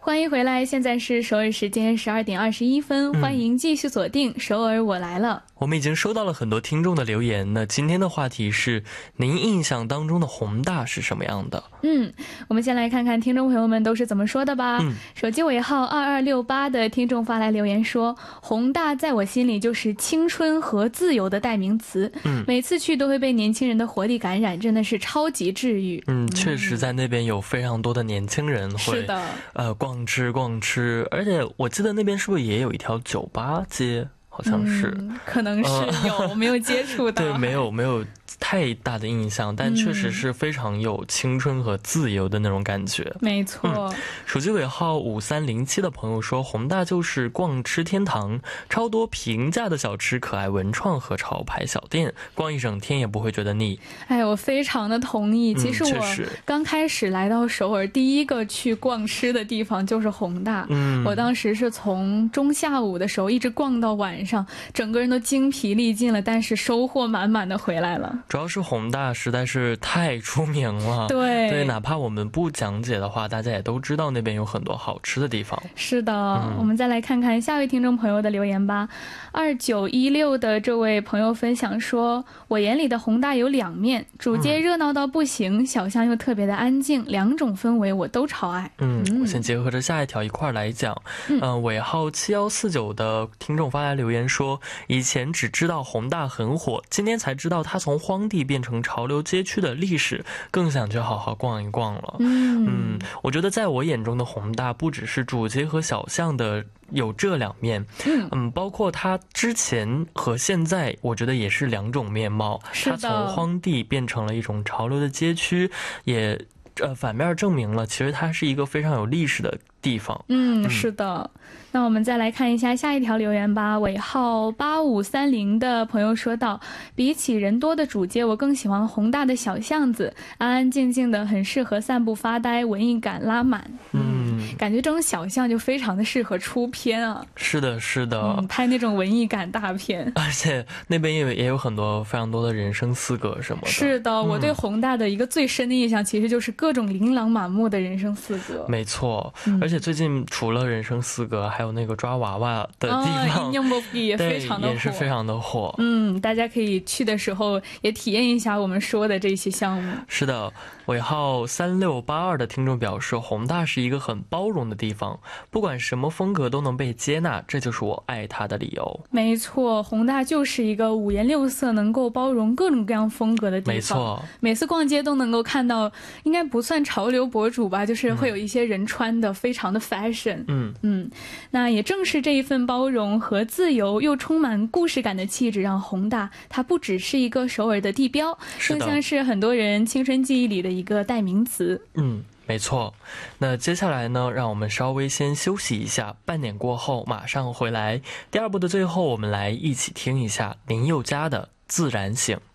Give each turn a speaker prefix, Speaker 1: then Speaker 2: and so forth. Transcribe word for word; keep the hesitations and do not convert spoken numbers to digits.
Speaker 1: 欢迎回来，现在是首尔时间十二点二十一分、嗯、欢迎继续锁定首尔我来了。
Speaker 2: 我们已经收到了很多听众的留言，那今天的话题是您印象当中的宏大是什么样的？
Speaker 1: 嗯，我们先来看看听众朋友们都是怎么说的吧。嗯、手机尾号二二六八的听众发来留言说，宏大在我心里就是青春和自由的代名词，嗯，每次去都会被年轻人的活力感染，真的是超级治愈。
Speaker 2: 嗯，确实在那边有非常多的年轻人会
Speaker 1: 是的
Speaker 2: 呃逛吃逛吃，而且我记得那边是不是也有一条酒吧街？好像是、
Speaker 1: 嗯、可能是有、呃、没有接触到。
Speaker 2: 对，没有没有太大的印象，但确实是非常有青春和自由的那种感觉、嗯、
Speaker 1: 没错、
Speaker 2: 嗯、手机尾号五三零七的朋友说，宏大就是逛吃天堂，超多平价的小吃，可爱文创和潮牌小店，逛一整天也不会觉得腻。
Speaker 1: 哎，我非常的同意、嗯、其实我刚开始来到首尔第一个去逛吃的地方就是宏大、嗯、我当时是从中下午的时候一直逛到晚上，整个人都精疲力尽了，但是收获满满的回来了。
Speaker 2: 主要是宏大实在是太出名了，
Speaker 1: 对
Speaker 2: 对，哪怕我们不讲解的话，大家也都知道那边有很多好吃的地方。
Speaker 1: 是的、嗯、我们再来看看下位听众朋友的留言吧。二九一六的这位朋友分享说，我眼里的宏大有两面，主街热闹到不行、嗯、小巷又特别的安静，两种氛围我都超爱。
Speaker 2: 嗯，嗯我先结合着下一条一块来讲。嗯、呃，尾号七一四九的听众发来留言说，以前只知道宏大很火，今天才知道它从荒地变成潮流街区的历史，更想去好好逛一逛了。嗯嗯，我觉得在我眼中的宏大不只是主街和小巷的有这两面，嗯嗯，包括它之前和现在，我觉得也是两种面貌。它从荒地变成了一种潮流的街区，也呃反面证明了其实它是一个非常有历史的地方。
Speaker 1: 嗯，是的。那我们再来看一下下一条留言吧。尾号八五三零的朋友说道，比起人多的主街，我更喜欢宏大的小巷子，安安静静的，很适合散步发呆，文艺感拉满。嗯，感觉这种小巷就非常的适合出片啊。
Speaker 2: 是的是的、
Speaker 1: 嗯、拍那种文艺感大片，
Speaker 2: 而且那边也也有很多非常多的人生四格什么的。
Speaker 1: 是的、嗯、我对宏大的一个最深的印象其实就是各种琳琅满目的人生四格。
Speaker 2: 没错、嗯、而且最近除了人生四格，还有那个抓娃娃的地方、
Speaker 1: 哦、也非常的火，
Speaker 2: 也是非常的火。
Speaker 1: 嗯，大家可以去的时候也体验一下我们说的这些项目。
Speaker 2: 是的，尾号三六八二的听众表示，宏大是一个很包容的地方，不管什么风格都能被接纳，这就是我爱它的理由。
Speaker 1: 没错，宏大就是一个五颜六色能够包容各种各样风格的地方。
Speaker 2: 没错，
Speaker 1: 每次逛街都能够看到，应该不算潮流博主吧，就是会有一些人穿的非常的 fashion。嗯嗯，那也正是这一份包容和自由又充满故事感的气质，让宏大它不只是一个首尔的地标，更像是很多人青春记忆里的一个代名词。
Speaker 2: 嗯，没错。那接下来呢，让我们稍微先休息一下，半点过后马上回来。第二部的最后，我们来一起听一下林宥嘉的《自然醒》。